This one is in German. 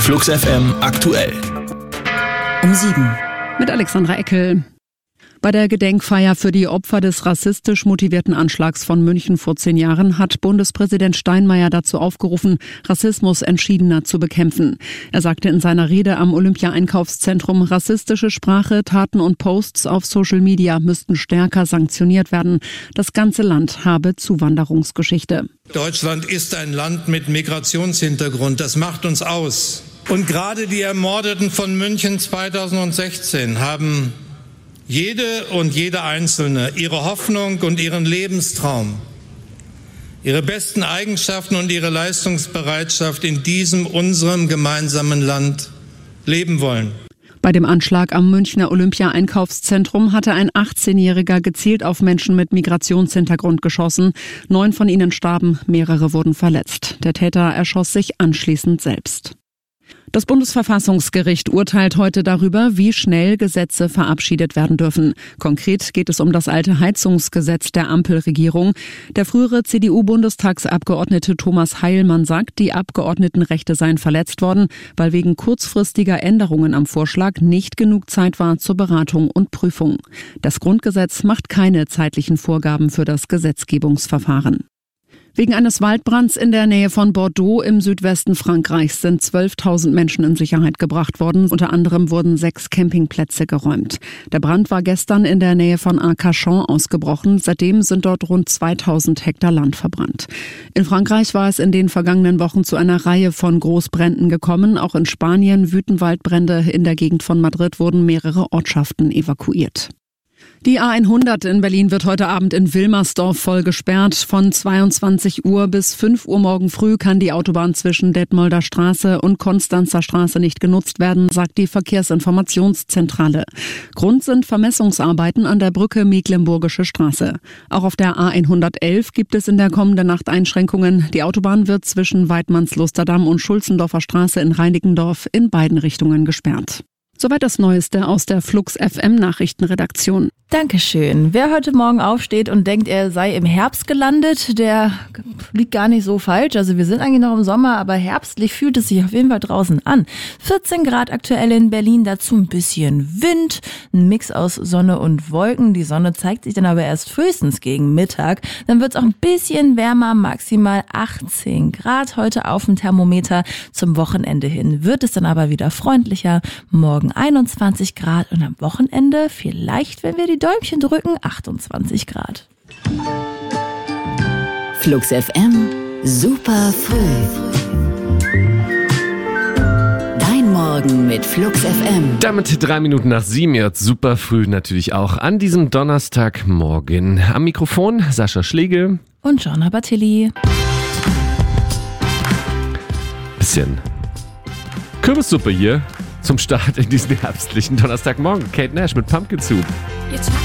Flux FM aktuell. Um 7. Mit Alexandra Eckel. Bei der Gedenkfeier für die Opfer des rassistisch motivierten Anschlags von München vor 10 Jahren hat Bundespräsident Steinmeier dazu aufgerufen, Rassismus entschiedener zu bekämpfen. Er sagte in seiner Rede am Olympia-Einkaufszentrum, rassistische Sprache, Taten und Posts auf Social Media müssten stärker sanktioniert werden. Das ganze Land habe Zuwanderungsgeschichte. Deutschland ist ein Land mit Migrationshintergrund. Das macht uns aus. Und gerade die Ermordeten von München 2016 haben jede und jede Einzelne ihre Hoffnung und ihren Lebenstraum, ihre besten Eigenschaften und ihre Leistungsbereitschaft in diesem unserem gemeinsamen Land leben wollen. Bei dem Anschlag am Münchner Olympia-Einkaufszentrum hatte ein 18-Jähriger gezielt auf Menschen mit Migrationshintergrund geschossen. 9 von ihnen starben, mehrere wurden verletzt. Der Täter erschoss sich anschließend selbst. Das Bundesverfassungsgericht urteilt heute darüber, wie schnell Gesetze verabschiedet werden dürfen. Konkret geht es um das alte Heizungsgesetz der Ampelregierung. Der frühere CDU-Bundestagsabgeordnete Thomas Heilmann sagt, die Abgeordnetenrechte seien verletzt worden, weil wegen kurzfristiger Änderungen am Vorschlag nicht genug Zeit war zur Beratung und Prüfung. Das Grundgesetz macht keine zeitlichen Vorgaben für das Gesetzgebungsverfahren. Wegen eines Waldbrands in der Nähe von Bordeaux im Südwesten Frankreichs sind 12.000 Menschen in Sicherheit gebracht worden. Unter anderem wurden 6 Campingplätze geräumt. Der Brand war gestern in der Nähe von Arcachon ausgebrochen. Seitdem sind dort rund 2.000 Hektar Land verbrannt. In Frankreich war es in den vergangenen Wochen zu einer Reihe von Großbränden gekommen. Auch in Spanien wüten Waldbrände. In der Gegend von Madrid wurden mehrere Ortschaften evakuiert. Die A100 in Berlin wird heute Abend in Wilmersdorf voll gesperrt. Von 22 Uhr bis 5 Uhr morgen früh kann die Autobahn zwischen Detmolder Straße und Konstanzer Straße nicht genutzt werden, sagt die Verkehrsinformationszentrale. Grund sind Vermessungsarbeiten an der Brücke Mecklenburgische Straße. Auch auf der A111 gibt es in der kommenden Nacht Einschränkungen. Die Autobahn wird zwischen Weidmanns-Lusterdamm und Schulzendorfer Straße in Reinickendorf in beiden Richtungen gesperrt. Soweit das Neueste aus der Flux FM Nachrichtenredaktion. Dankeschön. Wer heute Morgen aufsteht und denkt, er sei im Herbst gelandet, der liegt gar nicht so falsch. Also wir sind eigentlich noch im Sommer, aber herbstlich fühlt es sich auf jeden Fall draußen an. 14 Grad aktuell in Berlin, dazu ein bisschen Wind, ein Mix aus Sonne und Wolken. Die Sonne zeigt sich dann aber erst frühestens gegen Mittag. Dann wird es auch ein bisschen wärmer, maximal 18 Grad heute auf dem Thermometer. Zum Wochenende hin wird es dann aber wieder freundlicher. Morgen 21 Grad und am Wochenende vielleicht, wenn wir die Däumchen drücken, 28 Grad. Flux FM, super früh. Dein Morgen mit Flux FM. Damit 3 Minuten nach 7 jetzt super früh natürlich auch an diesem Donnerstagmorgen. Am Mikrofon Sascha Schlegel und Joanna Bartilli. Bisschen Kürbissuppe hier zum Start in diesen herbstlichen Donnerstagmorgen. Kate Nash mit Pumpkin Soup.